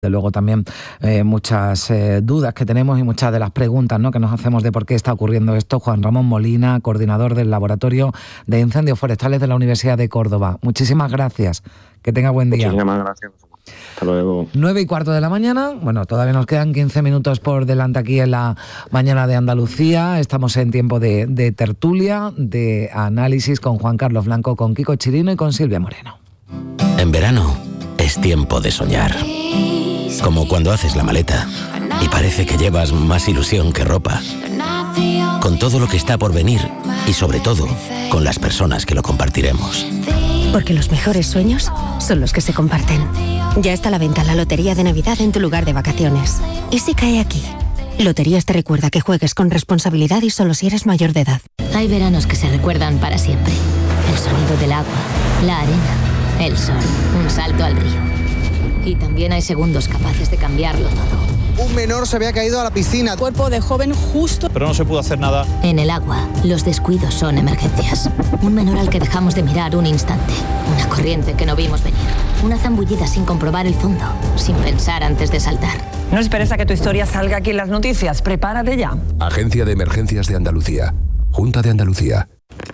De luego también muchas dudas que tenemos y muchas de las preguntas, ¿no?, que nos hacemos de por qué está ocurriendo esto. Juan Ramón Molina, coordinador del Laboratorio de Incendios Forestales de la Universidad de Córdoba. Muchísimas gracias. Que tenga buen día. Muchísimas gracias. Hasta luego. 9:15 de la mañana. Bueno, todavía nos quedan 15 minutos por delante aquí en la mañana de Andalucía. Estamos en tiempo de tertulia, de análisis con Juan Carlos Blanco, con Kiko Chirino y con Silvia Moreno. En verano es tiempo de soñar. Como cuando haces la maleta y parece que llevas más ilusión que ropa. Con todo lo que está por venir y sobre todo con las personas que lo compartiremos. Porque los mejores sueños son los que se comparten. Ya está a la venta la Lotería de Navidad en tu lugar de vacaciones. ¿Y si cae aquí? Loterías te recuerda que juegues con responsabilidad y solo si eres mayor de edad. Hay veranos que se recuerdan para siempre. El sonido del agua, la arena, el sol, un salto al río. Y también hay segundos capaces de cambiarlo todo. Un menor se había caído a la piscina. Cuerpo de joven justo. Pero no se pudo hacer nada. En el agua, los descuidos son emergencias. Un menor al que dejamos de mirar un instante. Una corriente que no vimos venir. Una zambullida sin comprobar el fondo. Sin pensar antes de saltar. No esperes a que tu historia salga aquí en las noticias. Prepárate ya. Agencia de Emergencias de Andalucía. Junta de Andalucía.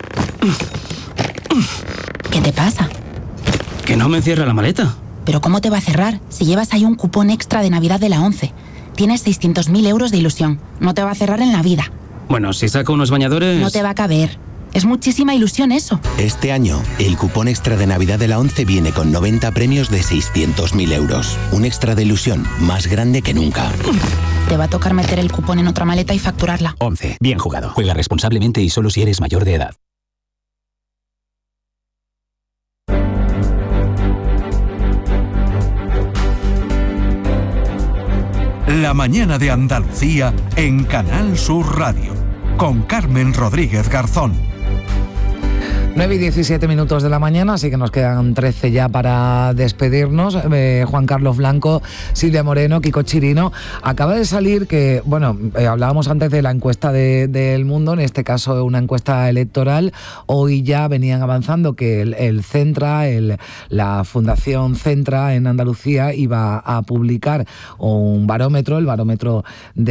¿Qué te pasa? Que no me cierra la maleta. ¿Pero cómo te va a cerrar si llevas ahí un cupón extra de Navidad de la ONCE? Tienes 600.000 euros de ilusión. No te va a cerrar en la vida. Bueno, si saco unos bañadores... No te va a caber. Es muchísima ilusión eso. Este año, el cupón extra de Navidad de la ONCE viene con 90 premios de 600.000 euros. Un extra de ilusión más grande que nunca. Te va a tocar meter el cupón en otra maleta y facturarla. ONCE. Bien jugado. Juega responsablemente y solo si eres mayor de edad. La mañana de Andalucía en Canal Sur Radio, con Carmen Rodríguez Garzón. 9:17 de la mañana, así que nos quedan 13 ya para despedirnos. Juan Carlos Blanco, Silvia Moreno, Kiko Chirino. Acaba de salir que, bueno, hablábamos antes de la encuesta del Mundo, en este caso una encuesta electoral. Hoy ya venían avanzando que el Centra, la Fundación Centra en Andalucía iba a publicar un barómetro, el barómetro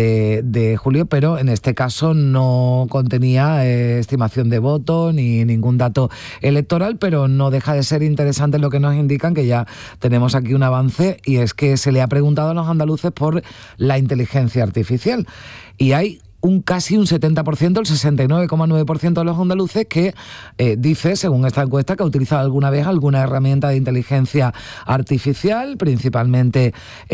de julio, pero en este caso no contenía estimación de voto ni ningún dato electoral, pero no deja de ser interesante lo que nos indican, que ya tenemos aquí un avance, y es que se le ha preguntado a los andaluces por la inteligencia artificial, y hay casi un 70%, el 69,9% de los andaluces que dice, según esta encuesta, que ha utilizado alguna vez alguna herramienta de inteligencia artificial, principalmente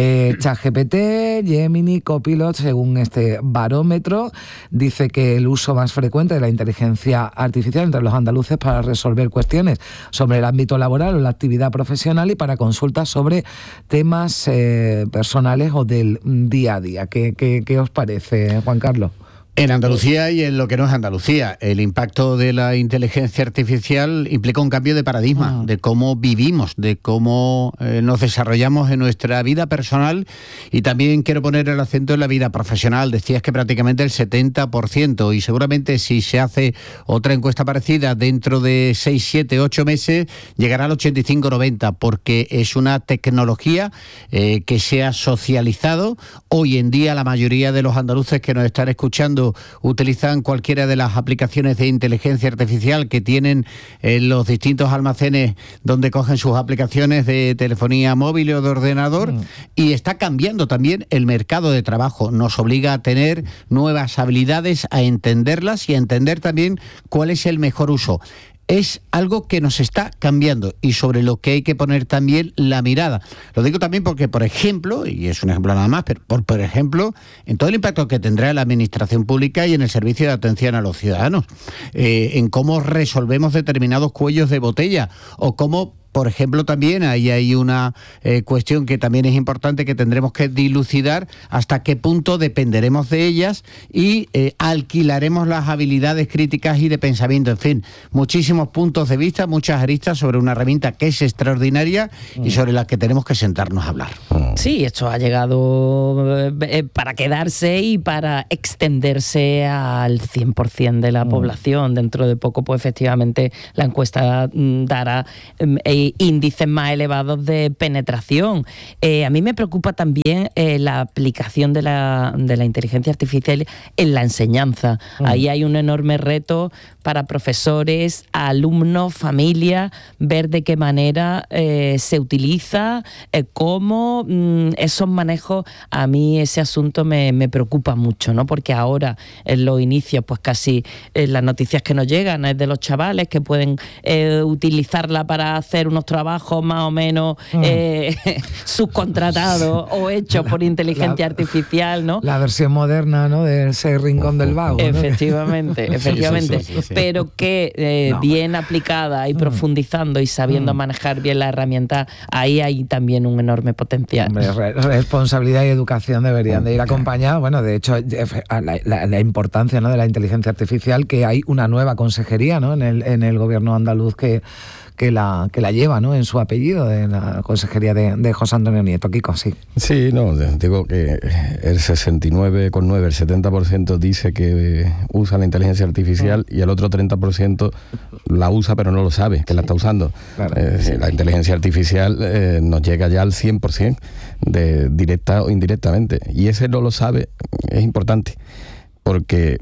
ChatGPT, Gemini, Copilot. Según este barómetro, dice que el uso más frecuente de la inteligencia artificial entre los andaluces para resolver cuestiones sobre el ámbito laboral o la actividad profesional y para consultas sobre temas personales o del día a día. ¿Qué os parece, Juan Carlos? En Andalucía y en lo que no es Andalucía, el impacto de la inteligencia artificial implica un cambio de paradigma, de cómo vivimos, de cómo nos desarrollamos en nuestra vida personal, y también quiero poner el acento en la vida profesional. Decías que prácticamente el 70%, y seguramente si se hace otra encuesta parecida dentro de 6, 7, 8 meses, llegará al 85-90, porque es una tecnología que se ha socializado. Hoy en día la mayoría de los andaluces que nos están escuchando utilizan cualquiera de las aplicaciones de inteligencia artificial que tienen en los distintos almacenes donde cogen sus aplicaciones de telefonía móvil o de ordenador, y está cambiando también el mercado de trabajo. Nos obliga a tener nuevas habilidades, a entenderlas y a entender también cuál es el mejor uso. Es algo que nos está cambiando y sobre lo que hay que poner también la mirada. Lo digo también porque, por ejemplo, y es un ejemplo nada más, pero por ejemplo, en todo el impacto que tendrá en la administración pública y en el servicio de atención a los ciudadanos, en cómo resolvemos determinados cuellos de botella, o cómo, por ejemplo, también ahí hay una cuestión que también es importante, que tendremos que dilucidar hasta qué punto dependeremos de ellas y alquilaremos las habilidades críticas y de pensamiento. En fin, muchísimos puntos de vista, muchas aristas sobre una herramienta que es extraordinaria y sobre la que tenemos que sentarnos a hablar. Sí, esto ha llegado para quedarse y para extenderse al 100% de la población. Dentro de poco, pues efectivamente, la encuesta dará índices más elevados de penetración. A mí me preocupa también la aplicación de la inteligencia artificial en la enseñanza. Ahí hay un enorme reto para profesores, alumnos, familias, ver de qué manera se utiliza, cómo esos manejos. A mí ese asunto me preocupa mucho, ¿no? Porque ahora en los inicios, pues casi las noticias que nos llegan es de los chavales que pueden utilizarla para hacer unos trabajos más o menos subcontratados o hechos por inteligencia artificial, ¿no? La versión moderna, ¿no?, de ese rincón del vago, ¿no? Efectivamente. Sí. Pero que bien aplicada y profundizando y sabiendo manejar bien la herramienta, ahí hay también un enorme potencial. Hombre, responsabilidad y educación deberían de ir acompañadas. Bueno, de hecho, la importancia, ¿no?, de la inteligencia artificial, que hay una nueva consejería, ¿no?, en el gobierno andaluz que la lleva, ¿no?, en su apellido, de la consejería de José Antonio Nieto. Kiko, sí. Sí, no, digo que el 69,9%, el 70% dice que usa la inteligencia artificial y el otro 30% la usa pero no lo sabe, que la está usando. Claro. La inteligencia artificial nos llega ya al 100%, directa o indirectamente, y ese no lo sabe, es importante, porque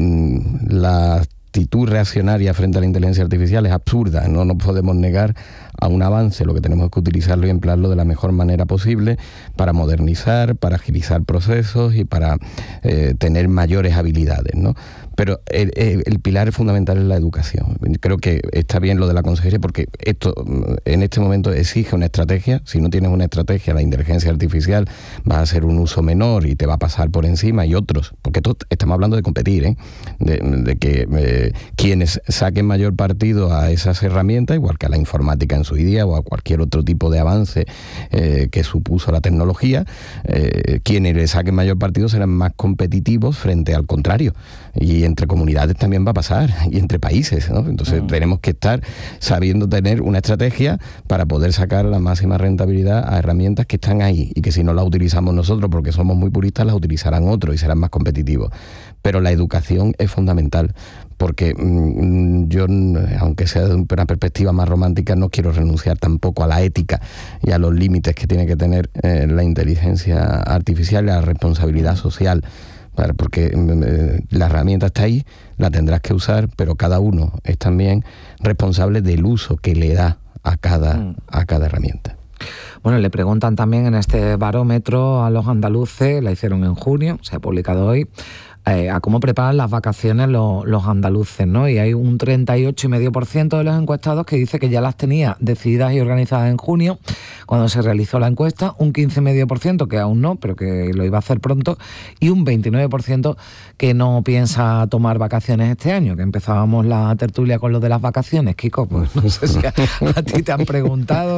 la actitud reaccionaria frente a la inteligencia artificial es absurda. No nos podemos negar a un avance, lo que tenemos que utilizarlo y emplearlo de la mejor manera posible para modernizar, para agilizar procesos y para tener mayores habilidades, ¿no? Pero el pilar fundamental es la educación. Creo que está bien lo de la consejería, porque esto en este momento exige una estrategia. Si no tienes una estrategia, la inteligencia artificial va a hacer un uso menor y te va a pasar por encima, y otros, porque estamos hablando de competir, de que quienes saquen mayor partido a esas herramientas, igual que a la informática en su día o a cualquier otro tipo de avance que supuso la tecnología, quienes le saquen mayor partido serán más competitivos frente al contrario. Y entre comunidades también va a pasar, y entre países, ¿no? Entonces tenemos que estar sabiendo tener una estrategia para poder sacar la máxima rentabilidad a herramientas que están ahí, y que si no las utilizamos nosotros porque somos muy puristas, las utilizarán otros y serán más competitivos. Pero la educación es fundamental, porque yo, aunque sea de una perspectiva más romántica, no quiero renunciar tampoco a la ética y a los límites que tiene que tener la inteligencia artificial y a la responsabilidad social. Porque la herramienta está ahí, la tendrás que usar, pero cada uno es también responsable del uso que le da a cada herramienta. Bueno, le preguntan también en este barómetro a los andaluces, la hicieron en junio, se ha publicado hoy, a cómo preparan las vacaciones los andaluces, ¿no? Y hay un 38,5% de los encuestados que dice que ya las tenía decididas y organizadas en junio, cuando se realizó la encuesta, un 15,5% que aún no, pero que lo iba a hacer pronto, y un 29% que no piensa tomar vacaciones este año, que empezábamos la tertulia con lo de las vacaciones. Kiko, pues no sé si a ti te han preguntado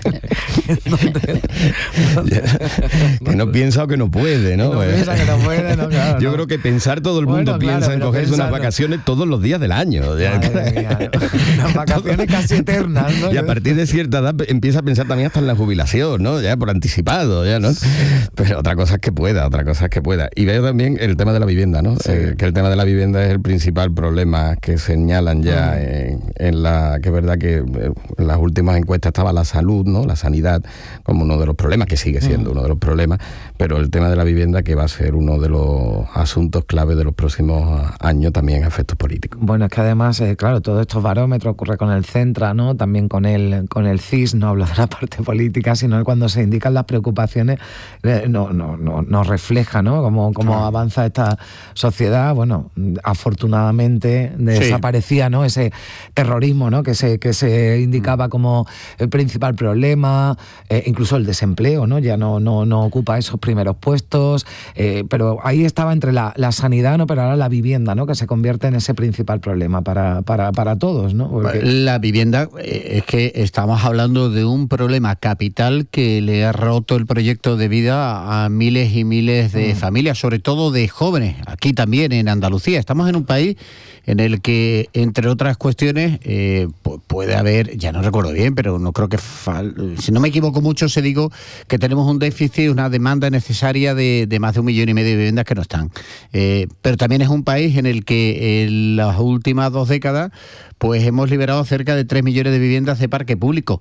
que no piensa o que no puede, ¿no? Piensa que no puede, ¿no? Claro, yo creo que pensar, todo el mundo piensa en cogerse unas vacaciones todos los días del año. Unas vacaciones casi eternas, ¿no? Y a partir de cierta edad empieza a pensar también hasta en la jubilación, ¿no? Ya por anticipado, ya, ¿no? Pero otra cosa es que pueda. Y veo también el tema de la vivienda, ¿no? Sí. Que el tema de la vivienda es el principal problema que señalan ya en la... que es verdad que en las últimas encuestas estaba la salud, ¿no? La sanidad como uno de los problemas, que sigue siendo uno de los problemas, pero el tema de la vivienda, que va a ser uno de los asuntos clave de los próximos años, también a efectos políticos. Bueno, es que además, claro, todos estos barómetros ocurre con el Centra, ¿no? También con el CIS, no hablo de la parte política, sino cuando se indican las preocupaciones, nos refleja, ¿no? Cómo avanza esta sociedad. Bueno, afortunadamente desaparecía, ¿no?, ese terrorismo, ¿no?, que se indicaba como el principal problema, incluso el desempleo, ¿no? Ya no ocupa esos primeros puestos, pero ahí estaba entre la sanidad, ¿no?, pero ahora la vivienda, ¿no?, que se convierte en ese principal problema para todos, ¿no? Porque... La vivienda, es que estamos hablando de un problema capital que le ha roto el proyecto de vida a miles y miles de familias, sobre todo de jóvenes, aquí también en Andalucía. Estamos en un país en el que, entre otras cuestiones, puede haber, ya no recuerdo bien, pero no creo que si no me equivoco mucho, se que tenemos un déficit, una demanda necesaria de más de 1,5 millones de viviendas que no están pero también es un país en el que en las últimas 2 décadas pues hemos liberado cerca de 3 millones de viviendas de parque público,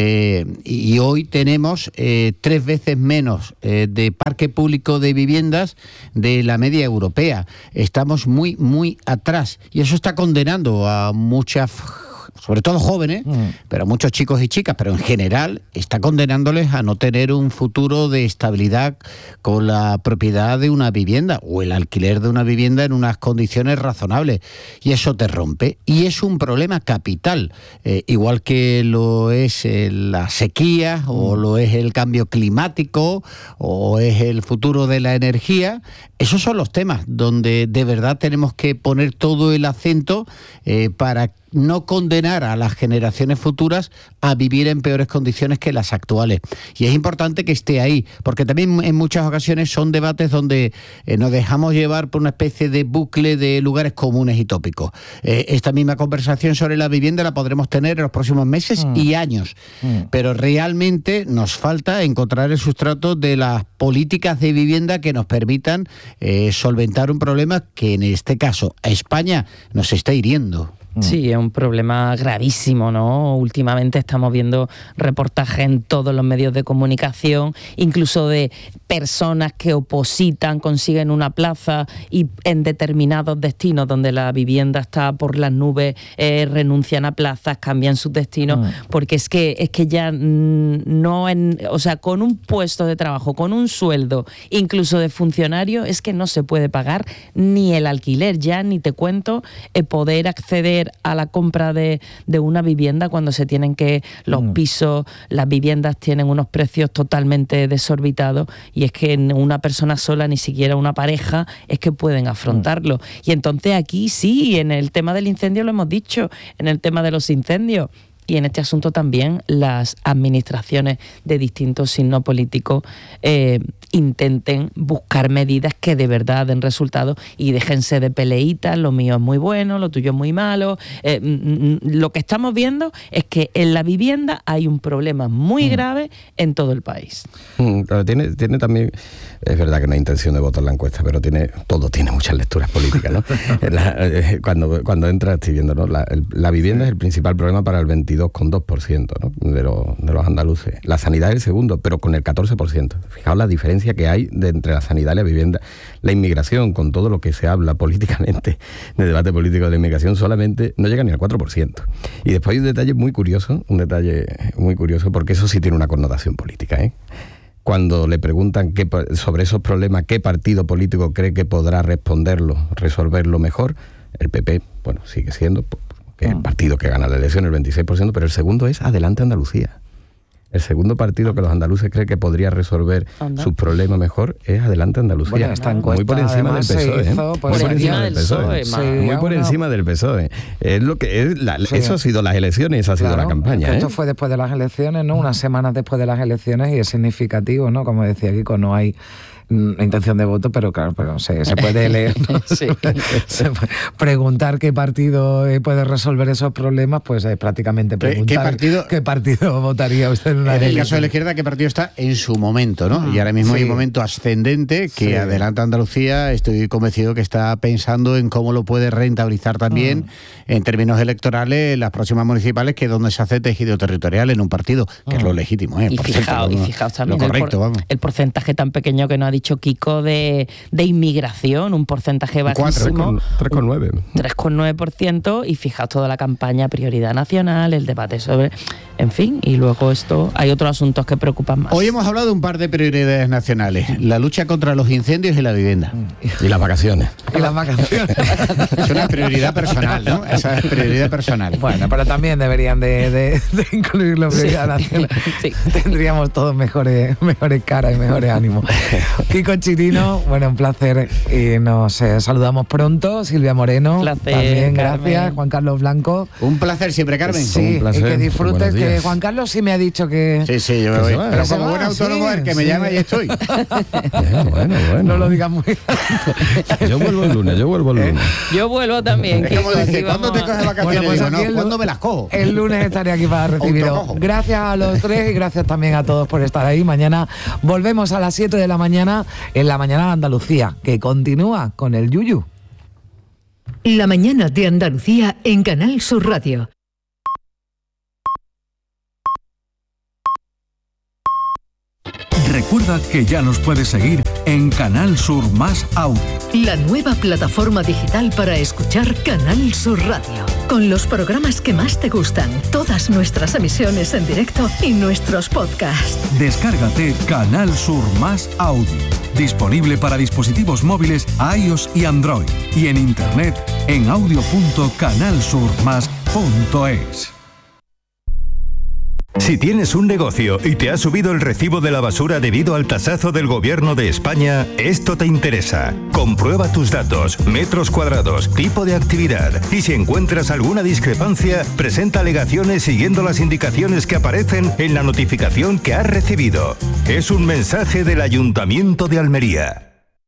y hoy tenemos 3 veces menos de parque público de viviendas de la media europea. Estamos muy, muy atrás, y eso está condenando a muchas, sobre todo jóvenes, pero muchos chicos y chicas, pero en general está condenándoles a no tener un futuro de estabilidad con la propiedad de una vivienda o el alquiler de una vivienda en unas condiciones razonables, y eso te rompe, y es un problema capital, igual que lo es la sequía o lo es el cambio climático o es el futuro de la energía. Esos son los temas donde de verdad tenemos que poner todo el acento para no condenar a las generaciones futuras a vivir en peores condiciones que las actuales. Y es importante que esté ahí, porque también en muchas ocasiones son debates donde nos dejamos llevar por una especie de bucle de lugares comunes y tópicos. Esta misma conversación sobre la vivienda la podremos tener en los próximos meses y años, pero realmente nos falta encontrar el sustrato de las políticas de vivienda que nos permitan solventar un problema que en este caso a España nos está hiriendo. Sí, es un problema gravísimo, ¿no? Últimamente estamos viendo reportajes en todos los medios de comunicación, incluso de personas que opositan, consiguen una plaza y en determinados destinos donde la vivienda está por las nubes, renuncian a plazas, cambian sus destinos, porque es que ya no, o sea, con un puesto de trabajo, con un sueldo, incluso de funcionario, es que no se puede pagar ni el alquiler, ya ni te cuento poder acceder a la compra de una vivienda cuando se tienen que los pisos, las viviendas tienen unos precios totalmente desorbitados, y es que una persona sola, ni siquiera una pareja, es que pueden afrontarlo. Y entonces aquí sí, en el tema del incendio lo hemos dicho, en el tema de los incendios, y en este asunto también las administraciones de distintos signos políticos intenten buscar medidas que de verdad den resultados y déjense de peleitas, lo mío es muy bueno, lo tuyo es muy malo. Lo que estamos viendo es que en la vivienda hay un problema muy grave en todo el país. Claro, tiene también, es verdad que no hay intención de votar la encuesta, pero todo tiene muchas lecturas políticas, ¿no? Cuando entras, estoy viendo, ¿no? La vivienda es el principal problema para el 22,2%, ¿no? de los andaluces. La sanidad es el segundo, pero con el 14%. Fijaos la diferencia que hay entre la sanidad y la vivienda. La inmigración, con todo lo que se habla políticamente, de debate político de la inmigración, solamente no llega ni al 4%. Y después hay un detalle muy curioso, porque eso sí tiene una connotación política, ¿eh? Cuando le preguntan sobre esos problemas, qué partido político cree que podrá resolverlo mejor, el PP, bueno, sigue siendo el partido que gana la elección, el 26%, pero el segundo es Adelante Andalucía. El segundo partido que los andaluces creen que podría resolver sus problemas mejor es Adelante Andalucía. Bueno, esta encuesta, muy por encima del PSOE. Muy por encima del PSOE. Muy por encima del PSOE. Es lo que es eso ha sido las elecciones, esa ha sido la campaña. Esto fue después de las elecciones, ¿no? Unas semanas después de las elecciones, y es significativo, ¿no? Como decía Kiko, no hay intención de voto, pero claro, se puede leer, ¿no? Sí. Se puede preguntar qué partido puede resolver esos problemas, pues es prácticamente preguntar ¿qué partido votaría usted en una elección. En el caso de la izquierda, ¿qué partido está en su momento, ¿no? Y ahora mismo hay un momento ascendente que Adelante Andalucía, estoy convencido que está pensando en cómo lo puede rentabilizar también en términos electorales las próximas municipales, que es donde se hace tejido territorial en un partido, que es lo legítimo, ¿eh? Y fijaos también el porcentaje tan pequeño que no ha dicho Kiko de inmigración, un porcentaje bajísimo. 3,9%, y fijaos toda la campaña Prioridad Nacional, el debate sobre... En fin, y luego hay otros asuntos que preocupan más. Hoy hemos hablado de un par de prioridades nacionales: la lucha contra los incendios y la vivienda. Y las vacaciones. Es una prioridad personal, ¿no? Esa es prioridad personal. Bueno, pero también deberían de incluirlo en prioridad nacional. Sí. Tendríamos todos mejores caras y mejores ánimos. Kiko Chirino, bueno, un placer. Y nos saludamos pronto. Silvia Moreno, placer, también, Carmen. Gracias. Juan Carlos Blanco. Un placer siempre, Carmen. Sí, un placer. Y que disfrutes, que Juan Carlos sí me ha dicho que... Sí, yo me voy. Pero como buen autónomo, el que me llama y estoy. Bueno. No lo digas muy alto. Yo vuelvo el lunes. Yo vuelvo también. Es como dice, ¿cuándo te coges vacaciones? Bueno, pues Digo, no, ¿cuándo me las cojo? El lunes estaré aquí para recibiros. Gracias a los tres y gracias también a todos por estar ahí. Mañana volvemos a las 7 de la mañana. mañana en La Mañana de Andalucía, que continúa con el Yuyu. La Mañana de Andalucía en Canal Sur Radio. Recuerda que ya nos puedes seguir en Canal Sur Más Audio. La nueva plataforma digital para escuchar Canal Sur Radio. Con los programas que más te gustan, todas nuestras emisiones en directo y nuestros podcasts. Descárgate Canal Sur Más Audio. Disponible para dispositivos móviles iOS y Android. Y en internet en audio.canalsurmas.es. Si tienes un negocio y te ha subido el recibo de la basura debido al tasazo del Gobierno de España, esto te interesa. Comprueba tus datos, metros cuadrados, tipo de actividad y si encuentras alguna discrepancia, presenta alegaciones siguiendo las indicaciones que aparecen en la notificación que has recibido. Es un mensaje del Ayuntamiento de Almería.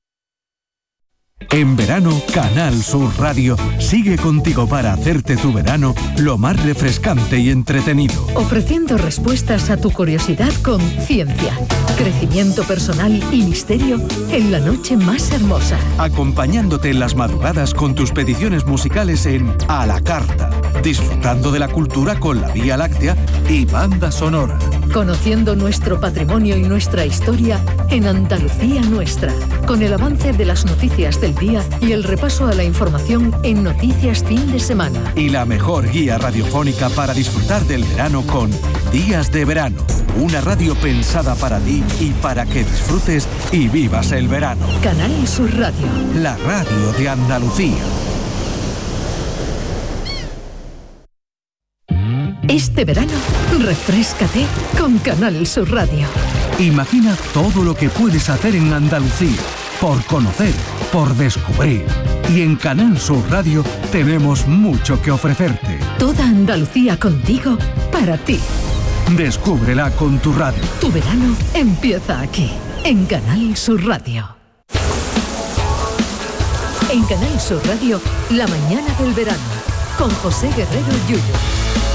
En verano, Canal Sur Radio sigue contigo para hacerte tu verano lo más refrescante y entretenido. Ofreciendo respuestas a tu curiosidad con ciencia, crecimiento personal y misterio en la noche más hermosa. Acompañándote en las madrugadas con tus peticiones musicales en A la Carta. Disfrutando de la cultura con la Vía Láctea y banda sonora. Conociendo nuestro patrimonio y nuestra historia en Andalucía Nuestra. Con el avance de las noticias del día y el repaso a la información en Noticias Fin de Semana. Y la mejor guía radiofónica para disfrutar del verano con Días de Verano. Una radio pensada para ti y para que disfrutes y vivas el verano. Canal Sur Radio. La radio de Andalucía. Este verano, refréscate con Canal Sur Radio. Imagina todo lo que puedes hacer en Andalucía, por conocer, por descubrir. Y en Canal Sur Radio tenemos mucho que ofrecerte. Toda Andalucía contigo, para ti. Descúbrela con tu radio. Tu verano empieza aquí, en Canal Sur Radio. En Canal Sur Radio, La Mañana del Verano, con José Guerrero Yuyu.